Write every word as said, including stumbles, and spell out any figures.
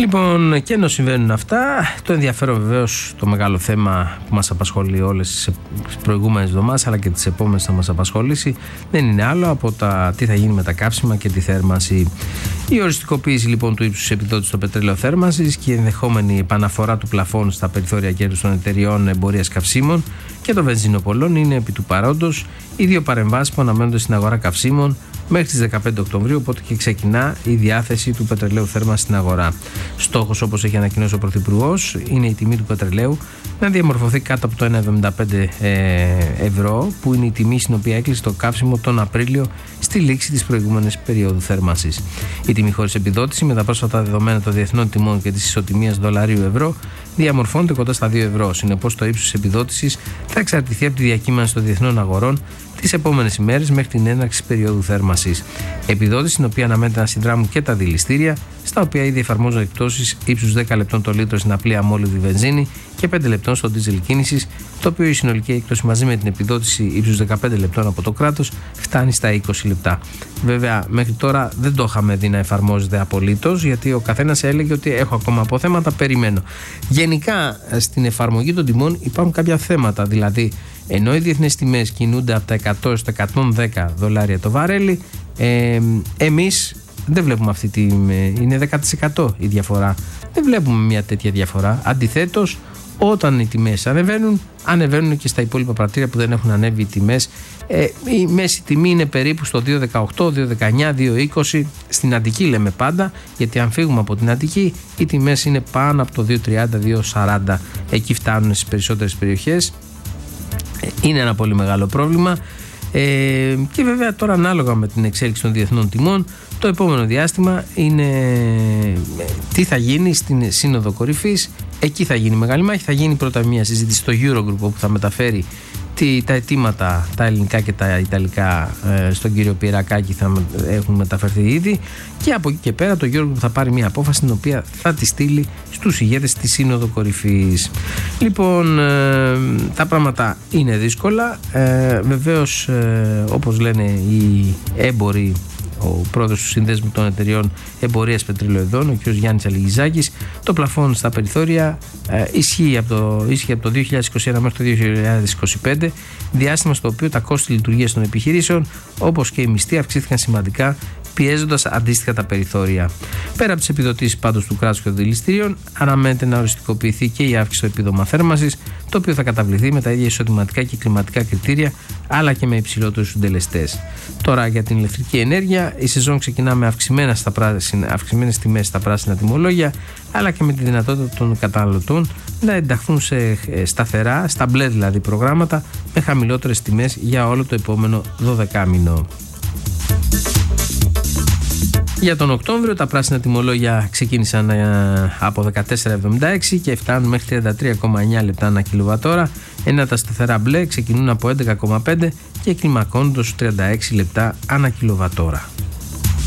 Λοιπόν, και ενώ συμβαίνουν αυτά, το ενδιαφέρον βεβαίως, το μεγάλο θέμα που μας απασχολεί όλες τις προηγούμενες εβδομάδες αλλά και τις επόμενες θα μας απασχολήσει, δεν είναι άλλο από τα τι θα γίνει με τα καύσιμα και τη θέρμανση. Η οριστικοποίηση λοιπόν του ύψους επιδότησης στο πετρέλαιο θέρμανσης και η ενδεχόμενη επαναφορά του πλαφών στα περιθώρια κέρδους των εταιριών εμπορίας καυσίμων και των βενζινοπολών είναι επί του παρόντος οι δύο παρεμβάσεις που αναμένονται στην αγορά καυσίμων μέχρι τις δεκαπέντε Οκτωβρίου, οπότε και ξεκινά η διάθεση του πετρελαίου θέρμανσης στην αγορά. Στόχος, όπως έχει ανακοινώσει ο Πρωθυπουργός, είναι η τιμή του πετρελαίου να διαμορφωθεί κάτω από το ένα κόμμα εβδομήντα πέντε ευρώ, που είναι η τιμή στην οποία έκλεισε το καύσιμο τον Απρίλιο στη λήξη της προηγούμενης περίοδου θέρμανσης. Η τιμή χωρίς επιδότηση, με τα πρόσφατα δεδομένα των διεθνών τιμών και της ισοτιμίας δολαρίου-ευρώ, διαμορφώνεται κοντά στα δύο ευρώ. Συνεπώς, το ύψος της επιδότησης θα εξαρτηθεί από τη διακύμανση των διεθνών αγορών τις επόμενες ημέρες μέχρι την έναρξη της περίοδου θέρμανσης. Επιδότηση στην οποία αναμένεται να συνδράμουν και τα δηληστήρια, στα οποία ήδη εφαρμόζουν εκπτώσεις ύψους δέκα λεπτών το λίτρο στην απλή αμόλυδη βενζίνη και πέντε λεπτών στο ντίζελ κίνησης, το οποίο η συνολική έκπτωση μαζί με την επιδότηση ύψους δεκαπέντε λεπτών από το κράτος φτάνει στα είκοσι λεπτά. Βέβαια, μέχρι τώρα δεν το είχαμε δει να εφαρμόζεται απολύτως, γιατί ο καθένας έλεγε ότι έχω ακόμα αποθέματα, περιμένω. Γενικά, στην εφαρμογή των τιμών υπάρχουν κάποια θέματα, δηλαδή ενώ οι διεθνείς τιμές κινούνται από τα εκατό έως τα εκατόν δέκα δολάρια το βαρέλι, ε, εμείς δεν βλέπουμε αυτή τη. Είναι δέκα τοις εκατό η διαφορά. Δεν βλέπουμε μια τέτοια διαφορά. Αντιθέτως, όταν οι τιμές ανεβαίνουν, ανεβαίνουν και στα υπόλοιπα πρατήρια που δεν έχουν ανέβει οι τιμές. Ε, η μέση τιμή είναι περίπου στο δύο δεκαοκτώ, δύο δεκαεννιά, δύο είκοσι. Στην Αττική λέμε πάντα, γιατί αν φύγουμε από την Αττική, οι τιμές είναι πάνω από το δύο τριάντα, δύο σαράντα. Εκεί φτάνουν στις περισσότερες περιοχές. Είναι ένα πολύ μεγάλο πρόβλημα. Ε, και βέβαια τώρα, ανάλογα με την εξέλιξη των διεθνών τιμών, το επόμενο διάστημα είναι τι θα γίνει στην Σύνοδο Κορυφής. Εκεί θα γίνει μεγάλη μάχη. Θα γίνει πρώτα μια συζήτηση στο Eurogroup, όπου θα μεταφέρει τι, τα αιτήματα, τα ελληνικά και τα ιταλικά, ε, στον κύριο Πυρακάκη θα έχουν μεταφερθεί ήδη, και από εκεί και πέρα το Eurogroup θα πάρει μια απόφαση την οποία θα τη στείλει στους ηγέτες της Σύνοδο Κορυφής. Λοιπόν, ε, τα πράγματα είναι δύσκολα. Ε, βεβαίως, ε, όπως λένε οι έμποροι, ο πρόεδρος του Συνδέσμου των Εταιριών Εμπορίας Πετρελαιοειδών, ο κ. Γιάννης Αλιγιζάκης, το πλαφόν στα περιθώρια ε, ισχύει από το, ισχύει από το δύο χιλιάδες είκοσι ένα μέχρι το δύο χιλιάδες είκοσι πέντε, διάστημα στο οποίο τα κόστη λειτουργίας των επιχειρήσεων, όπως και οι μισθοί, αυξήθηκαν σημαντικά, πιέζοντας αντίστοιχα τα περιθώρια. Πέρα από τις επιδοτήσεις πάντως του κράτους και των δηληστηρίων, αναμένεται να οριστικοποιηθεί και η αύξηση στο επίδομα θέρμανσης, το οποίο θα καταβληθεί με τα ίδια εισοδηματικά και κλιματικά κριτήρια, αλλά και με υψηλότερους συντελεστές. Τώρα, για την ηλεκτρική ενέργεια, η σεζόν ξεκινά με αυξημένες τιμές στα πράσινα τιμολόγια, αλλά και με τη δυνατότητα των καταναλωτών να ενταχθούν σε σταθερά, στα μπλε δηλαδή προγράμματα, με χαμηλότερες τιμές για όλο το επόμενο δωδεκάμηνο. Για τον Οκτώβριο τα πράσινα τιμολόγια ξεκίνησαν από δεκατέσσερα εβδομήντα έξι και φτάνουν μέχρι τριάντα τρία κόμμα εννιά λεπτά ανά κιλοβατόρα, ενώ τα σταθερά μπλε ξεκινούν από έντεκα κόμμα πέντε και κλιμακώνονται στους τριάντα έξι λεπτά ανά κιλοβατόρα.